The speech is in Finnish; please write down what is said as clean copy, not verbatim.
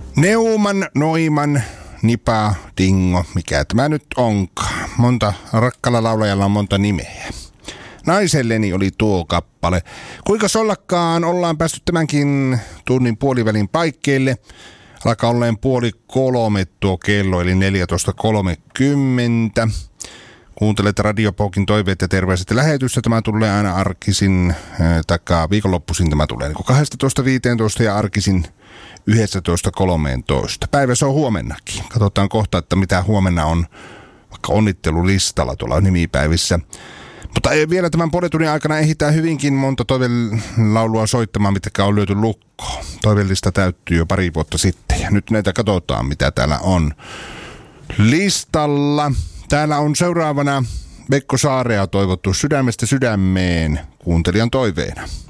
Neuman, Noiman, Nipa, Dingo, mikä tämä nyt onkaan. Monta rakkalla laulajalla on monta nimeä. Naiselleni oli tuo kappale. Kuinka sollakaan ollaan päästy tämänkin tunnin puolivälin paikkeille. Alkaa olleen 2:30 tuo kello, eli 14.30. Kuuntelet Radiopokin toiveet ja terveiset lähetystä. Tämä tulee aina arkisin, taikka viikonloppuisin tämä tulee niin 12.15 ja arkisin 11.13. Päivä se on huomennakin. Katsotaan kohta, että mitä huomenna on vaikka onnittelulistalla tuolla nimipäivissä. Mutta vielä tämän puolitunnin aikana ehditään hyvinkin monta toivelaulua soittamaan, mitkä on lyöty lukkoon. Toivellista täyttyy jo pari vuotta sitten ja nyt näitä katsotaan, mitä täällä on listalla. Täällä on seuraavana Veikko Saarea toivottu Sydämestä sydämeen kuuntelijan toiveena.